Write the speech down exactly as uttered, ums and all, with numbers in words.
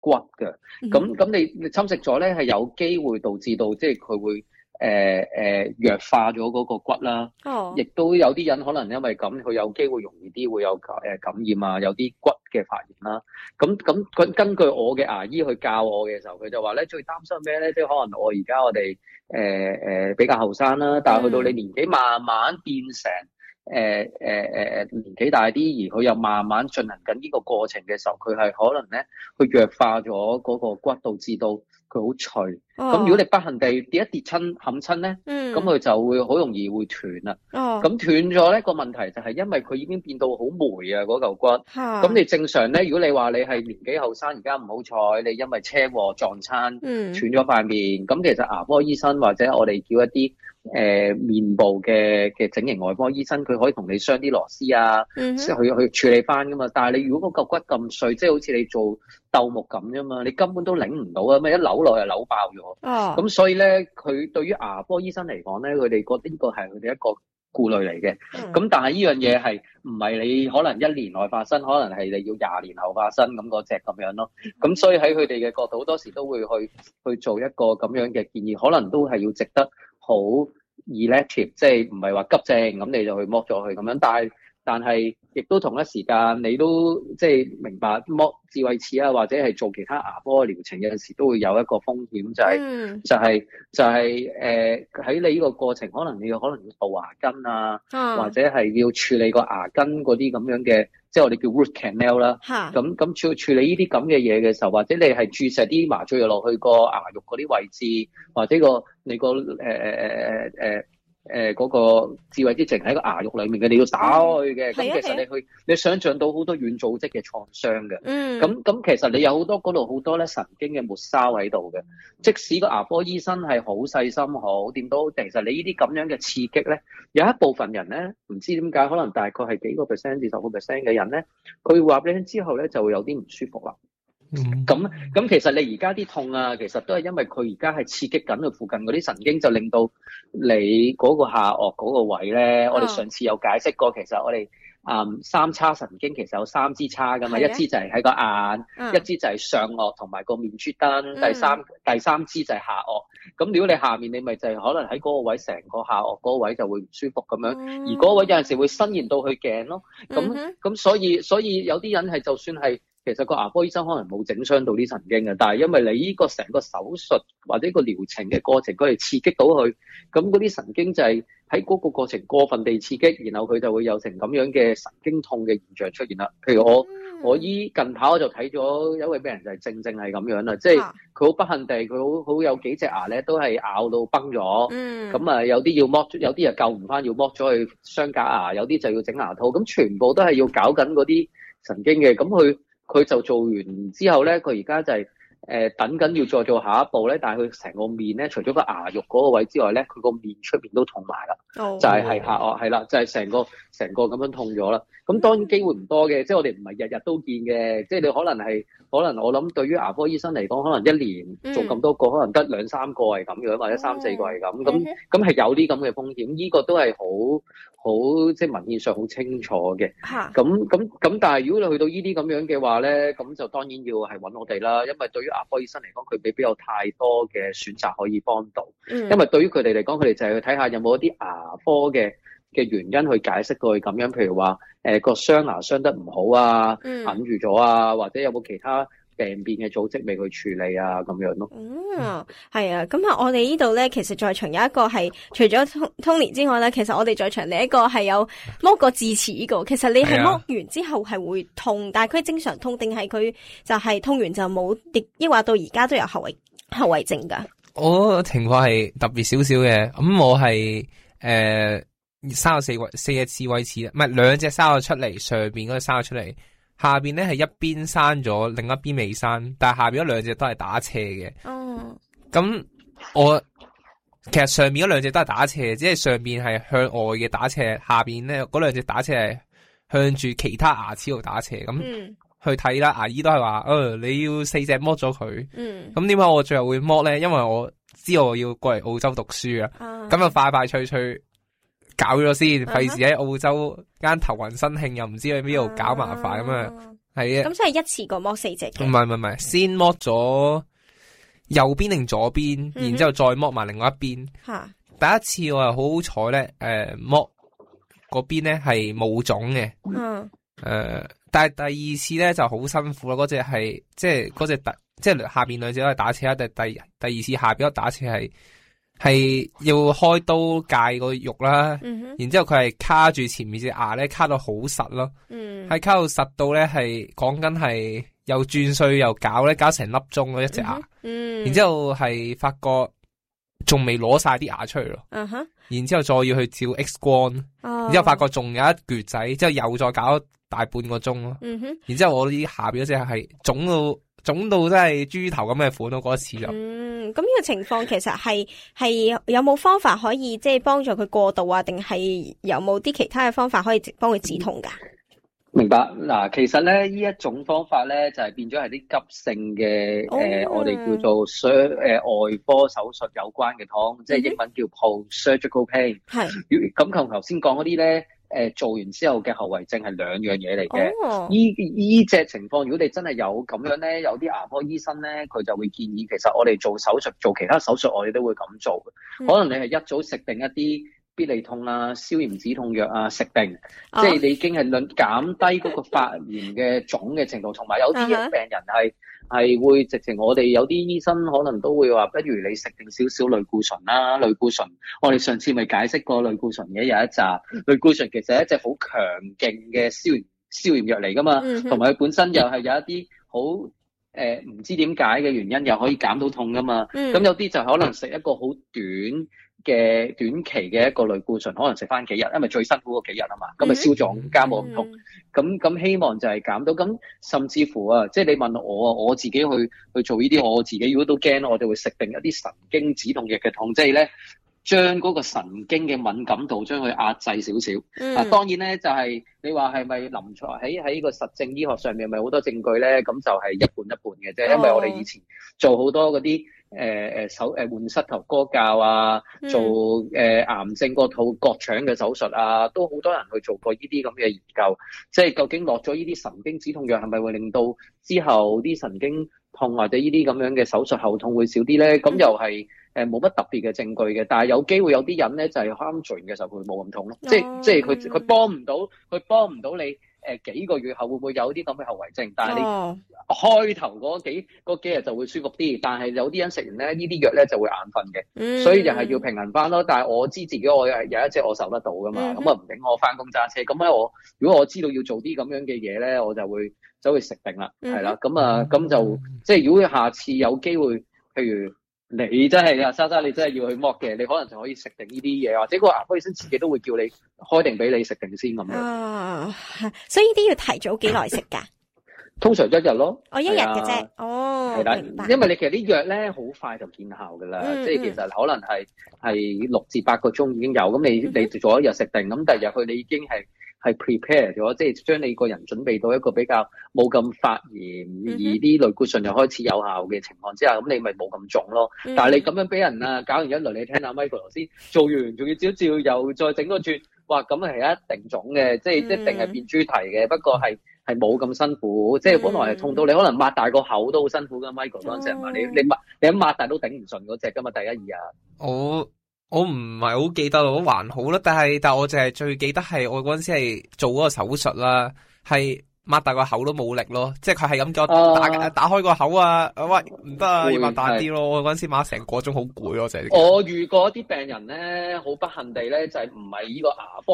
骨嘅。咁咁你你侵蝕咗咧，係有機會導致到即係佢會誒誒、呃呃、弱化咗嗰個骨啦。 哦， 亦都有啲人可能因為咁，佢有機會容易啲會有誒感染啊，有啲骨嘅發炎啦。咁咁佢根據我嘅牙醫去教我嘅時候，佢就話咧最擔心咩咧？即係可能我而家我哋誒誒比較後生啦，但係去到你年紀慢慢變成誒誒誒年紀大啲，而佢又慢慢進行緊呢個過程嘅時候，佢係可能咧去弱化咗嗰個骨，導致到佢好脆。咁、 哦、 如果你不幸地跌一跌親冚親咧，咁、 嗯、 佢就會好容易會斷啦。 哦， 咁斷咗咧個問題就係因為佢已經變到好霉啊嗰嚿骨。 嚇， 咁你正常咧，如果你話你係年紀後生，而家唔好彩，你因為車禍撞親嗯， 斷咗塊面，咁其實牙科醫生或者我哋叫一啲誒、呃、面部嘅嘅整形外科醫生，佢可以同你鑲啲螺絲啊， 嗯去去處理翻噶嘛。但係你如果嗰嚿骨咁碎，即係好似你做鬥木咁啫嘛，你根本都擰唔到啊，咩一扭落就扭爆咗。 哦， 咁所以咧，佢對於牙科醫生嚟講咧，佢哋覺得呢個係佢哋一個顧慮嚟嘅。咁、 嗯、 但係呢樣嘢係唔係你可能一年內發生，可能係你要廿年後發生咁嗰隻咁樣咯。咁所以喺佢哋嘅角度，好多時都會去去做一個咁樣嘅建議，可能都係要值得好 elective，即係唔係話急症咁你就去剝咗佢咁樣。但係但係亦都同一時間，你都即係明白剝智慧齒啊，或者係做其他牙科療程，有陣時都會有一個風險，就係、 嗯、 就係、就係誒喺你呢個過程，可能你可能要杜牙根啊， 啊或者係要處理個牙根嗰啲咁樣嘅，即係我哋叫 root canal 啦。 嚇， 咁咁處處理呢啲咁嘅嘢嘅時候，或者你係注射啲麻醉藥落去個牙肉嗰啲位置，或者個你個誒誒誒誒誒誒嗰個智慧之症喺個牙肉裏面嘅，你要打開去嘅。咁、 嗯、 其實你去你想像到好多軟組織嘅創傷嘅。 嗯， 咁咁其實你有好多嗰度好多咧神經嘅末梢喺度嘅。即使個牙科醫生係好細心好掂到，其實你呢啲咁樣嘅刺激咧，有一部分人咧唔知點解，可能大概係幾個 percent 至十個 percent 嘅人咧，佢會話俾你聽之後咧就會有啲唔舒服啦。咁咁其實你而家啲痛啊，其實都係因為佢而家係刺激緊佢附近嗰啲神經，就令到你嗰個下顎嗰個位咧，我哋上次有解釋過，其實我哋嗯三叉神經其實有三支叉噶嘛，一支就係喺個眼，嗯、一支就係上顎同埋個面珠燈，嗯、第三第三支就係下顎。咁如果你下面你咪就係可能喺嗰個位，成個下顎嗰個位就會唔舒服咁樣，嗯、而嗰個位有陣時會伸延到去頸咯。咁咁、嗯、所以所以有啲人係就算係。其實個牙科醫生可能冇整傷到啲神經嘅，但係因為你呢個成個手術或者個療程嘅過程，佢係刺激到佢，咁嗰啲神經就係喺嗰個過程過分地刺激，然後佢就會有成咁樣嘅神經痛嘅現象出現啦。譬如我我依近排我就睇咗一位病人就係正正係咁樣啦，即係佢好不幸地佢好好有幾隻牙咧都係咬到崩咗，咁啊、嗯、有啲要剝，有啲又救唔翻要剝咗去雙假牙，有啲就要整牙套，咁全部都係要搞緊嗰啲神經嘅，咁佢。佢就做完之後咧，佢而家就係、是、誒、呃、等緊要再做下一步咧，但係佢成個面咧，除咗個牙肉嗰個位之外咧，佢個面出邊都痛埋啦，oh. 就係係下顎係啦，就係、是、成個成個咁樣痛咗啦。咁當然機會唔多嘅，即係我哋唔係日日都見嘅，即係你可能係可能我諗對於牙科醫生嚟講，可能一年做咁多個，mm. 可能得兩三個係咁樣，或者三四個係咁，咁咁係有啲咁嘅風險，呢、這個都係好。好即係文獻上好清楚嘅，咁咁咁，但係如果你去到呢啲咁樣嘅話咧，咁就當然要係揾我哋啦，因為對於牙科醫生嚟講，佢未必有太多嘅選擇可以幫到，嗯、因為對於佢哋嚟講，佢哋就係去睇下有冇一啲牙科嘅嘅原因去解釋到佢咁樣，譬如話誒個雙牙傷得唔好啊，揞住咗啊，或者有冇其他病變嘅組織未去處理啊，咁樣咯。 嗯，係啊，咁啊，我哋呢度咧，其實在場有一個係除咗 Tony 之外咧，其實我哋在場另一個係有剝過智齒呢個。其實你係剝完之後係會痛，啊、但係佢正常痛定係佢就係痛完就冇，亦抑或到而家都有後遺後遺症噶？ 我情況係特別少少嘅，咁我係誒生咗四位四隻智慧齒，唔係兩隻生咗出嚟，上邊嗰個生咗出嚟。下邊咧係一邊生咗，另一邊未生，但係下邊嗰兩隻都係打斜嘅。哦，咁我其實上面嗰兩隻都係打斜，只係上邊係向外嘅打斜，下邊咧嗰兩隻打斜係向住其他牙齒度打斜。咁、嗯、去睇啦，牙醫都係話，誒、哦、你要四隻剝咗佢。嗯，咁點解我最後會剝咧？因為我知道我要過嚟澳洲讀書啊，咁就快快脆脆。搞咗先，費事喺澳洲間頭暈身慶，又唔知去邊度搞麻煩咁啊！ 係啊。 咁即係一次過剝四隻嘅。 唔係唔係唔係，先剝咗右邊定左邊，然之後再剝埋另外一邊。吓、嗯，第一次我係好好彩咧，誒、呃、剝嗰邊咧係冇腫嘅。嗯。誒、呃，但係第二次咧就好辛苦啦。嗰隻係即係嗰隻第即係下邊兩隻都係打斜，但係第第二次下邊嗰打斜係係要開刀戒個肉啦。嗯、然之後佢係卡住前面隻牙咧，卡到好實咯。嗯，係卡到實到咧，係講緊係又轉碎又搞咧，搞成粒鐘咯一隻牙。嗯，然之後係發覺仲未攞晒啲牙出嚟咯。嗯哼，然之後再要去照 X 光，哦、然之後發覺仲有一橛仔，之後又再搞大半個鐘咯。嗯哼，然之後我啲下邊嗰隻係腫到腫到真係豬頭咁嘅款咯，嗰一次就。嗯，咁呢個情況其實係係有冇方法可以即係幫助佢過渡啊？定係有冇啲其他嘅方法可以幫佢止痛噶？ 明白嗱，其實咧呢一種方法咧就係、是、變咗係啲急性嘅誒、哦呃，我哋叫做誒、呃、外科手術有關嘅痛，嗯、即係英文叫 post-surgical pain。係。咁同頭先講嗰啲咧。誒、呃，做完之後嘅後遺症係兩樣嘢嚟嘅。依依隻情況，如果你真係有咁樣咧，有啲牙科醫生咧，佢就會建議，其實我哋做手術、做其他手術，我哋都會咁做。嗯、可能你係一早食定一啲必理痛啊、消炎止痛藥啊，食定，哦、即係你已經係論減低嗰個發炎嘅腫嘅程度，同埋有啲病人係。係會直情，我哋有啲醫生可能都會話，不如你食定少少類固醇啦。類固醇，我哋上次咪解釋過類固醇嘅有一集。類固醇其實係一隻好強勁嘅消炎消炎藥嚟噶嘛，同埋佢本身又係有一啲好誒唔知點解嘅原因，又可以減到痛噶嘛。咁、嗯、有啲就可能食一個好短嘅短期嘅一個類固醇，可能食翻幾日，因為最辛苦嗰幾日啊嘛，咁咪消腫加冇咁痛。咁咁希望就係減到，咁甚至乎啊，即係你問我啊，我自己去去做呢啲，我自己如果都驚，我哋會食定一啲神經止痛藥嘅痛，即係咧將嗰個神經嘅敏感度將佢壓制少少。嗯、啊，當然咧就係、是、你話係咪臨床喺喺個實證醫學上面咪好多證據咧？咁就係一半一半嘅啫，因為我哋以前做好多嗰啲。誒、呃、誒手誒換膝頭哥教啊，做誒、呃、癌症個肚割腸嘅手術啊，都好多人去做過呢啲咁嘅研究，即係究竟落咗呢啲神經止痛藥係咪會令到之後啲神經痛或者呢啲咁樣嘅手術後痛會少啲咧？咁又係誒冇乜特別嘅證據嘅，但係有機會有啲人咧就係啱做完嘅時候佢冇咁痛咯，即係即係佢佢幫唔到佢幫唔到你。誒幾個月後會唔會有啲咁嘅後遺症？但係你開頭嗰幾嗰幾日就會舒服啲，但係有啲人食完咧呢啲藥咧就會眼瞓嘅，嗯、所以就係要平衡翻咯。但係我知自己我有有一隻我受得到噶嘛，咁啊唔頂我翻工揸車。咁咧我如果我知道要做啲咁樣嘅嘢咧，我就會走去食定啦，係啦、嗯。咁啊咁就即係如果下次有機會，譬如。你真係啊，莎莎，你真係要去剝嘅，你可能就可以食定呢啲嘢，或者個牙科醫生自己都會叫你開定俾你食定先咁樣。啊， 所以呢啲要提早幾耐食㗎？ 通常一日咯。 哦，一日嘅啫。哦， 係啦， 明白。 因為你其實啲藥咧好快就見效㗎啦，嗯、即係其實可能係係六至八個鐘已經有，咁你、嗯、你做一日食定，咁第二日佢你已經係。係 prepare 咗，即係將你個人準備到一個比較冇咁發炎，嗯、而啲類固醇又開始有效嘅情況之下，咁你咪冇咁腫咯。嗯、但係你咁樣俾人啊搞完一輪，你聽阿 Michael 頭先做完，仲要照照又再整個轉，哇！咁係一定腫嘅，即係、嗯、一定係變豬蹄嘅。不過係係冇咁辛苦，即係本來係痛到你可能擘大個口都好辛苦噶。Michael 嗰陣時係嘛？你你擘你一擘大都頂唔順嗰隻噶嘛？第一二日。 我我唔係好記得咯，我還好啦。但係但係我就係最記得係我嗰陣時係做嗰個手術啦，係擘大個口都冇力咯，即係佢係咁叫我打、uh, 打開個口啊，喂唔得啊，要擘大啲咯。我嗰陣時擘成個鐘好攰咯，就係。我遇過啲病人咧，好不幸地咧，就係唔係呢個牙科。